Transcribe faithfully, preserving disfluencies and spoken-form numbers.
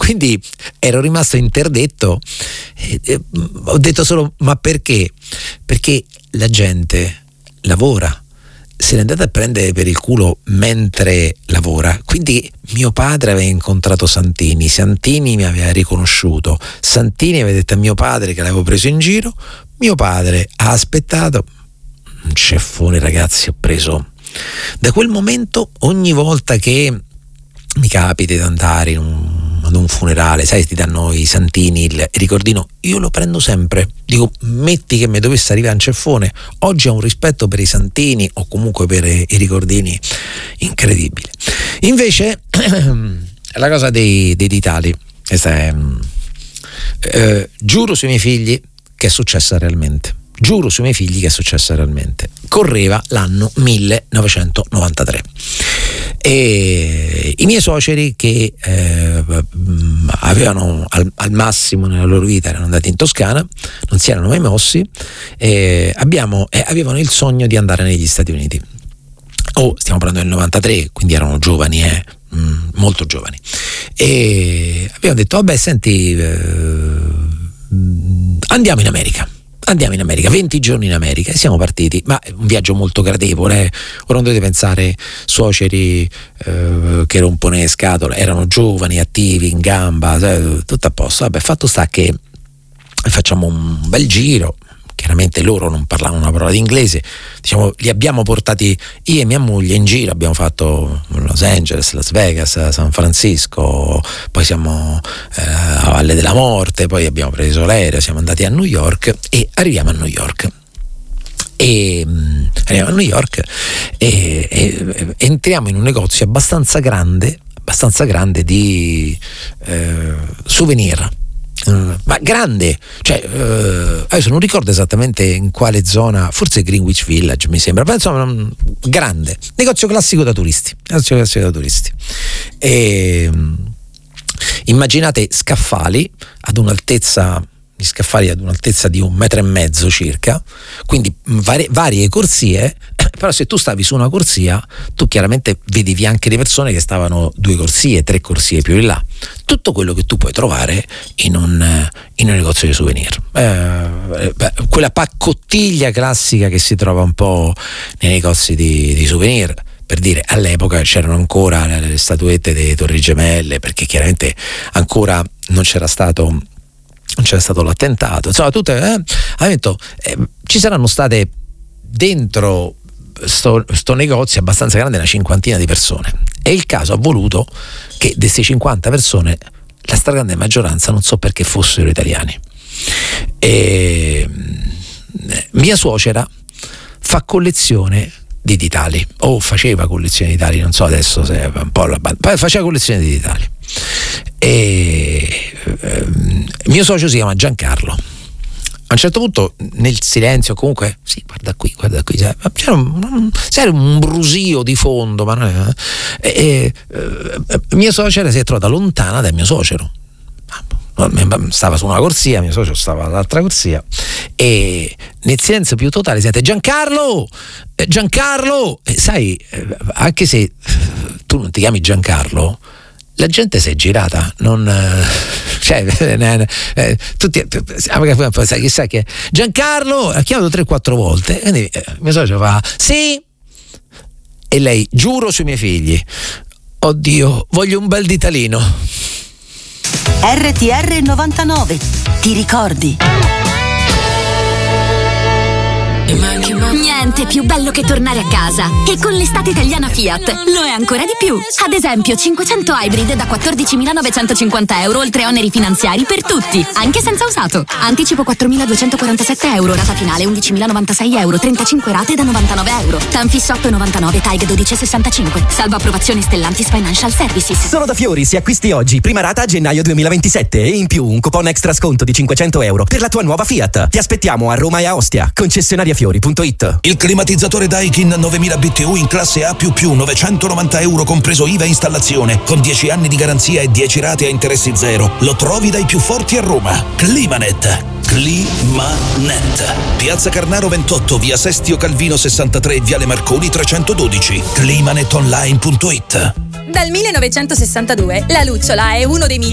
quindi ero rimasto interdetto. E, e, ho detto solo: ma perché? Perché la gente lavora, se n'è andata a prendere per il culo mentre lavora. Quindi mio padre aveva incontrato Santini, Santini mi aveva riconosciuto, Santini aveva detto a mio padre che l'avevo preso in giro, mio padre ha aspettato. Un ceffone, ragazzi, ho preso. Da quel momento, ogni volta che mi capita di andare in un, ad un funerale, sai, ti danno i santini, il ricordino, io lo prendo sempre. Dico, metti che mi dovesse arrivare un ceffone, oggi ho un rispetto per i santini o comunque per i ricordini incredibile. Invece la cosa dei, dei ditali, questa è, eh, giuro sui miei figli che è successa realmente. Giuro sui miei figli che è successa realmente. Correva l'anno millenovecentonovantatré e i miei suoceri, che eh, avevano al, al massimo nella loro vita, erano andati in Toscana, non si erano mai mossi, eh, abbiamo, eh, avevano il sogno di andare negli Stati Uniti. Oh, stiamo parlando del novantatré, quindi erano giovani, eh, mh, molto giovani, e abbiamo detto: vabbè, senti, eh, andiamo in America. Andiamo in America, venti giorni in America, e siamo partiti, ma un viaggio molto gradevole. Eh. Ora non dovete pensare suoceri eh, che rompono le scatole, erano giovani, attivi, in gamba, eh, tutto a posto. Vabbè, fatto sta che facciamo un bel giro. Chiaramente loro non parlavano una parola di inglese, diciamo, li abbiamo portati io e mia moglie in giro, abbiamo fatto Los Angeles, Las Vegas, San Francisco, poi siamo eh, a Valle della Morte, poi abbiamo preso l'aereo, siamo andati a New York e arriviamo a New York. E mh, arriviamo a New York e, e, e entriamo in un negozio abbastanza grande, abbastanza grande di eh, souvenir. Uh, ma grande, cioè uh, adesso non ricordo esattamente in quale zona, forse Greenwich Village mi sembra, però insomma um, grande, negozio classico da turisti, negozio classico da turisti. E um, immaginate scaffali ad un'altezza, gli scaffali ad un'altezza di un metro e mezzo circa, quindi varie, varie corsie, però se tu stavi su una corsia tu chiaramente vedevi anche le persone che stavano due corsie, tre corsie più in là, tutto quello che tu puoi trovare in un, in un negozio di souvenir, eh, beh, quella paccottiglia classica che si trova un po' nei negozi di, di souvenir. Per dire, all'epoca c'erano ancora le statuette delle Torri Gemelle, perché chiaramente ancora non c'era stato non c'era stato l'attentato, insomma tutte eh, ha detto, eh, ci saranno state dentro sto, sto negozio abbastanza grande una cinquantina di persone, e il caso ha voluto che di queste cinquanta persone la stragrande maggioranza non so perché fossero italiani. E mia suocera fa collezione di ditali, o faceva collezione di ditali, non so adesso se è un po' la banda, faceva collezione di ditali. E ehm, mio socio si chiama Giancarlo. A un certo punto, nel silenzio, comunque, sì, guarda qui, guarda qui, c'era un, c'era un brusio di fondo, ma non è, e, e, mia suocera si è trovata lontana dal mio suocero. Stava su una corsia, mio socio stava all'altra corsia, e nel silenzio più totale sente: Giancarlo, Giancarlo, e sai, anche se tu non ti chiami Giancarlo, la gente si è girata, non cioè eh, eh, tutti sai chissà che Giancarlo ha chiamato tre quattro volte, quindi eh, mio socio fa sì, e lei: giuro sui miei figli, oddio, voglio un bel ditalino. R T R novantanove, ti ricordi? Niente più bello che tornare a casa. E con l'estate italiana Fiat lo è ancora di più. Ad esempio cinquecento hybrid da quattordicimilanovecentocinquanta euro, oltre oneri finanziari per tutti, anche senza usato. Anticipo quattromiladuecentoquarantasette euro, rata finale undicimilanovantasei euro, trentacinque rate da novantanove euro. Tanfis otto virgola novantanove, T A G dodici virgola sessantacinque. Salvo approvazione Stellantis Financial Services. Solo da Fiori, se acquisti oggi, prima rata a gennaio duemilaventisette, e in più un coupon extra sconto di cinquecento euro per la tua nuova Fiat. Ti aspettiamo a Roma e a Ostia. Concessionaria fiori punto it. Il climatizzatore Daikin novemila B T U in classe A più più, novecentonovanta euro compreso I V A e installazione, con dieci anni di garanzia e dieci rate a interessi zero. Lo trovi dai più forti a Roma. Climanet. Climanet. Piazza Carnaro ventotto, via Sestio Calvino sessantatré, viale Marconi trecentododici. climanetonline punto it. Dal millenovecentosessantadue la lucciola è uno dei migliori